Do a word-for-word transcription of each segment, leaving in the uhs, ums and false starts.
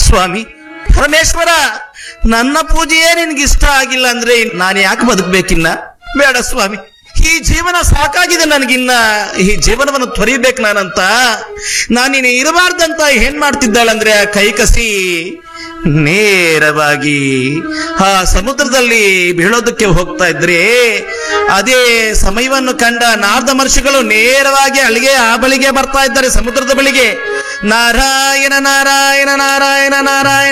ಸ್ವಾಮಿ ಪರಮೇಶ್ವರ, ನನ್ನ ಪೂಜೆಯೇ ನಿನ್ಗೆ ಇಷ್ಟ ಆಗಿಲ್ಲ ಅಂದ್ರೆ ನಾನು ಯಾಕೆ ಬದುಕಬೇಕಿನ್ನ? ಬೇಡ ಸ್ವಾಮಿ, ಈ ಜೀವನ ಸಾಕಾಗಿದೆ ನನಗಿನ್ನ. ಈ ಜೀವನವನ್ನು ತೊರಿಬೇಕು ನಾನಂತ. ನಾನಿನ್ನ ಇರಬಾರ್ದಂತ ಏನ್ ಮಾಡ್ತಿದ್ದಾಳಂದ್ರೆ ಆ ಕೈಕಸಿ ನೇರವಾಗಿ ಆ ಸಮುದ್ರದಲ್ಲಿ ಬೀಳೋದಕ್ಕೆ ಹೋಗ್ತಾ ಇದ್ರೆ, ಅದೇ ಸಮಯವನ್ನು ಕಂಡ ನಾರದ ಮಹರ್ಷಿಗಳು ನೇರವಾಗಿ ಅಲ್ಲಿಗೆ ಆ ಬಳಿಗೆ ಬರ್ತಾ ಇದ್ದಾರೆ, ಸಮುದ್ರದ ಬಳಿಗೆ. ನಾರಾಯಣ ನಾರಾಯಣ ನಾರಾಯಣ ನಾರಾಯಣ.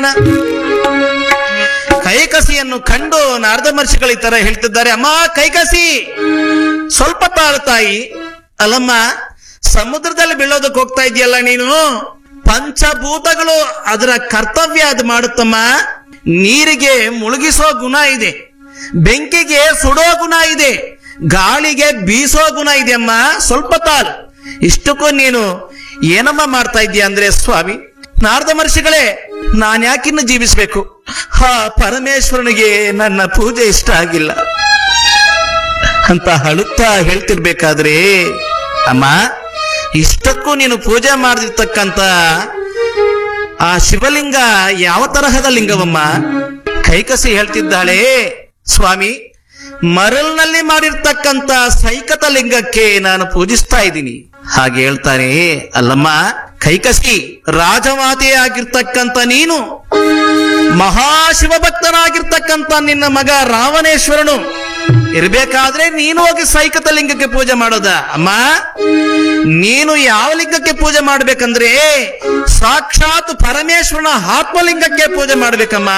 ಕೈಕಸಿಯನ್ನು ಕಂಡು ನಾರದ ಮಹರ್ಷಿಗಳು ಈ ತರ ಹೇಳ್ತಿದ್ದಾರೆ, ಅಮ್ಮ ಕೈಕಸಿ ಸ್ವಲ್ಪ ತಾಳು ತಾಯಿ. ಅಲ್ಲಮ್ಮ, ಸಮುದ್ರದಲ್ಲಿ ಬೀಳೋದಕ್ಕೆ ಹೋಗ್ತಾ ಇದೆಯಲ್ಲ ನೀನು, ಪಂಚಭೂತಗಳು ಅದರ ಕರ್ತವ್ಯ ಅದು ಮಾಡುತ್ತಮ್ಮ. ನೀರಿಗೆ ಮುಳುಗಿಸೋ ಗುಣ ಇದೆ, ಬೆಂಕಿಗೆ ಸುಡೋ ಗುಣ ಇದೆ, ಗಾಳಿಗೆ ಬೀಸೋ ಗುಣ ಇದೆ ಅಮ್ಮ. ಸ್ವಲ್ಪ ತಾಳು. ಇಷ್ಟಕ್ಕೂ ನೀನು ಏನಮ್ಮ ಮಾಡ್ತಾ ಇದೀಯ ಅಂದ್ರೆ, ಸ್ವಾಮಿ ನಾರದ ಮಹರ್ಷಿಗಳೇ, ನಾನು ಯಾಕಿನ್ನು ಜೀವಿಸ್ಬೇಕು? ಹಾ ಪರಮೇಶ್ವರನಿಗೆ ನನ್ನ ಪೂಜೆ ಇಷ್ಟ ಆಗಿಲ್ಲ ಅಂತ ಅಳುತ್ತಾ ಹೇಳ್ತಿರ್ಬೇಕಾದ್ರೆ, ಅಮ್ಮ ಇಷ್ಟಕ್ಕೂ ನೀನು ಪೂಜೆ ಮಾಡಿರ್ತಕ್ಕಂತ ಆ ಶಿವಲಿಂಗ ಯಾವ ತರಹದ ಲಿಂಗವಮ್ಮ? ಕೈಕಸಿ ಹೇಳ್ತಿದ್ದಾಳೆ, ಸ್ವಾಮಿ ಮರಳಿನಲ್ಲಿ ಮಾಡಿರ್ತಕ್ಕಂತ ಸೈಕತ ಲಿಂಗಕ್ಕೆ ನಾನು ಪೂಜಿಸ್ತಾ ಇದ್ದೀನಿ. ಹಾಗೆ ಹೇಳ್ತಾನೆ, ಅಲ್ಲಮ್ಮ ಕೈಕಸಿ, ರಾಜಮಾತೆ ಆಗಿರ್ತಕ್ಕಂತ ನೀನು, ಮಹಾಶಿವ ಭಕ್ತನಾಗಿರ್ತಕ್ಕಂತ ನಿನ್ನ ಮಗ ರಾವಣೇಶ್ವರನು ಇರ್ಬೇಕಾದ್ರೆ ನೀನು ಹೋಗಿ ಸೈಕತ ಲಿಂಗಕ್ಕೆ ಪೂಜೆ ಮಾಡೋದ? ಅಮ್ಮ, ನೀನು ಯಾವ ಲಿಂಗಕ್ಕೆ ಪೂಜೆ ಮಾಡ್ಬೇಕಂದ್ರೆ ಸಾಕ್ಷಾತ್ ಪರಮೇಶ್ವರನ ಆತ್ಮಲಿಂಗಕ್ಕೆ ಪೂಜೆ ಮಾಡ್ಬೇಕಮ್ಮ.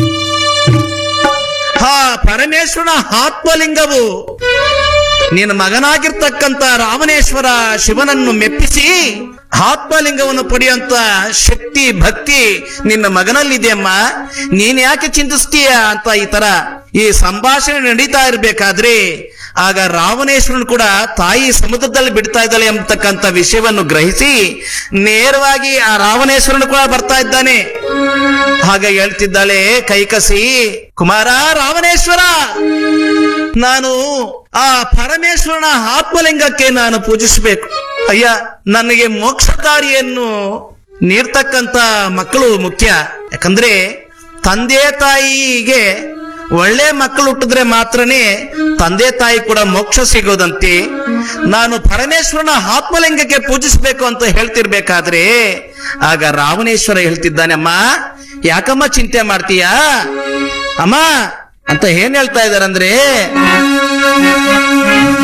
ಹಾ ಪರಮೇಶ್ವರನ ಆತ್ಮಲಿಂಗವು ನಿನ್ನ ಮಗನಾಗಿರ್ತಕ್ಕಂತ ರಾವಣೇಶ್ವರ ಶಿವನನ್ನು ಮೆಪ್ಪಿಸಿ ಆತ್ಮಲಿಂಗವನ್ನು ಪಡೆಯುವಂತ ಶಕ್ತಿ ಭಕ್ತಿ ನಿನ್ನ ಮಗನಲ್ಲಿದೆಯಮ್ಮ. ನೀನ್ ಯಾಕೆ ಚಿಂತಿಸ್ತೀಯ ಅಂತ ಈ ತರ ಈ ಸಂಭಾಷಣೆ ನಡೀತಾ ಇರ್ಬೇಕಾದ್ರೆ, ಆಗ ರಾವಣೇಶ್ವರನ್ ಕೂಡ ತಾಯಿ ಸಮುದ್ರದಲ್ಲಿ ಬಿಡ್ತಾ ಇದ್ದಾಳೆ ಎಂಬತಕ್ಕಂಥ ವಿಷಯವನ್ನು ಗ್ರಹಿಸಿ ನೇರವಾಗಿ ಆ ರಾವಣೇಶ್ವರನು ಕೂಡ ಬರ್ತಾ ಇದ್ದಾನೆ. ಹಾಗ ಹೇಳ್ತಿದ್ದಾಳೆ ಕೈಕಸಿ, ಕುಮಾರ ರಾವಣೇಶ್ವರ, ನಾನು ಆ ಪರಮೇಶ್ವರನ ಆತ್ಮಲಿಂಗಕ್ಕೆ ನಾನು ಪೂಜಿಸಬೇಕು. ಅಯ್ಯ, ನನಗೆ ಮೋಕ್ಷಕಾರಿಯನ್ನು ನೀಡ್ತಕ್ಕಂತ ಮಕ್ಕಳು ಮುಖ್ಯ. ಯಾಕಂದ್ರೆ ತಂದೆ ತಾಯಿಗೆ ಒಳ್ಳೆ ಮಕ್ಕಳು ಹುಟ್ಟಿದ್ರೆ ಮಾತ್ರನೇ ತಂದೆ ತಾಯಿ ಕೂಡ ಮೋಕ್ಷ ಸಿಗೋದಂತೆ. ನಾನು ಪರಮೇಶ್ವರನ ಆತ್ಮಲಿಂಗಕ್ಕೆ ಪೂಜಿಸಬೇಕು ಅಂತ ಹೇಳ್ತಿರ್ಬೇಕಾದ್ರೆ ಆಗ ರಾವಣೇಶ್ವರ ಹೇಳ್ತಿದ್ದಾನೆ, ಅಮ್ಮ ಯಾಕಮ್ಮ ಚಿಂತೆ ಮಾಡ್ತೀಯಾ ಅಮ್ಮ ಅಂತ ಏನ್ ಹೇಳ್ತಾ ಇದಾರಂದ್ರೆ,